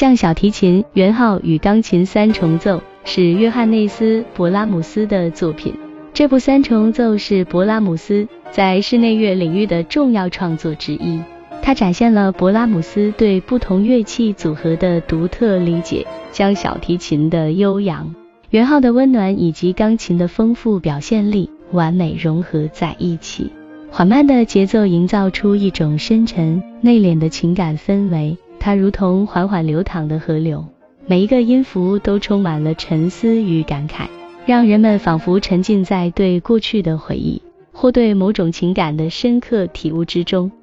降小提琴、圆号与钢琴三重奏是约翰内斯·勃拉姆斯的作品。这部三重奏是勃拉姆斯在室内乐领域的重要创作之一，它展现了勃拉姆斯对不同乐器组合的独特理解，将小提琴的悠扬、圆号的温暖以及钢琴的丰富表现力完美融合在一起。缓慢的节奏营造出一种深沉内敛的情感氛围，它如同缓缓流淌的河流，每一个音符都充满了沉思与感慨，让人们仿佛沉浸在对过去的回忆或对某种情感的深刻体悟之中。